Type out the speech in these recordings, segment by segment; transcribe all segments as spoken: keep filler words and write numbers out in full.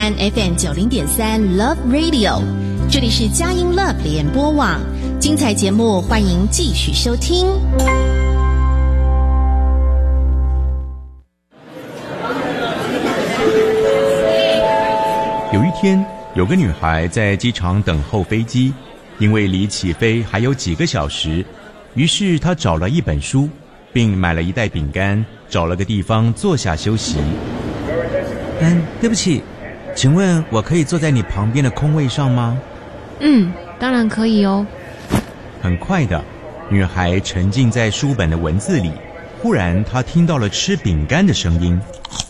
F M 九零点三 Love Radio， 这里是佳音 Love 联播网，精彩节目欢迎继续收听。 有一天，有个女孩在机场等候飞机，因为离起飞还有几个小时，于是她找了一本书，并买了一袋饼干，找了个地方坐下休息。 嗯，对不起，请问我可以坐在你旁边的空位上吗？ 嗯，当然可以哦。 很快的，女孩沉浸在书本的文字里，忽然她听到了吃饼干的声音。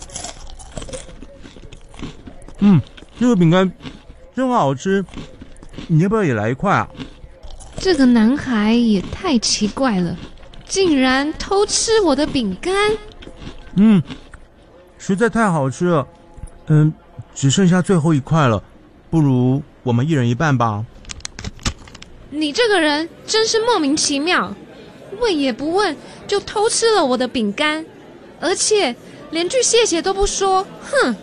嗯，这个饼干真好吃，你要不要也来一块啊？ 这个男孩也太奇怪了，竟然偷吃我的饼干。 嗯，实在太好吃了。嗯，只剩下最后一块了，不如我们一人一半吧。 你这个人真是莫名其妙，问也不问就偷吃了我的饼干，而且连句谢谢都不说，哼！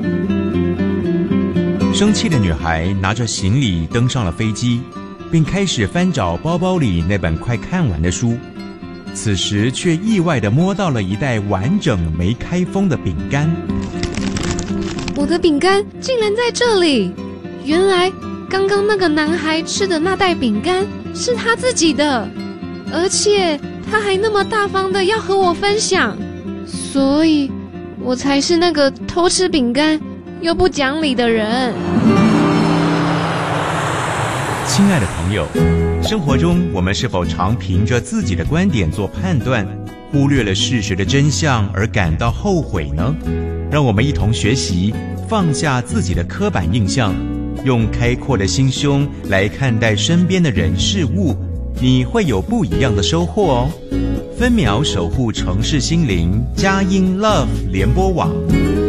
生气的女孩拿着行李登上了飞机，并开始翻找包包里那本快看完的书，此时却意外地摸到了一袋完整没开封的饼干。 我的饼干竟然在这里！原来刚刚那个男孩吃的那袋饼干是他自己的，而且他还那么大方的要和我分享，所以我才是那个偷吃饼干又不讲理的人。 亲爱的朋友，生活中我们是否常凭着自己的观点做判断，忽略了事实的真相而感到后悔呢？让我们一同学习，放下自己的刻板印象，用开阔的心胸来看待身边的人事物，你会有不一样的收获哦。分秒守护城市心灵，佳音 Love 联播网。